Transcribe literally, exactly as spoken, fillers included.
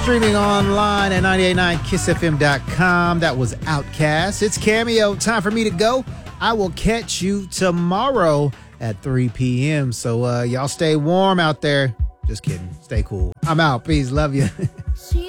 streaming online at nine eight nine kiss f m dot com. That was Outkast. It's Cameo. Time for me to go. I will catch you tomorrow at three p.m. So uh, y'all stay warm out there. Just kidding. Stay cool. I'm out. Peace. Love you.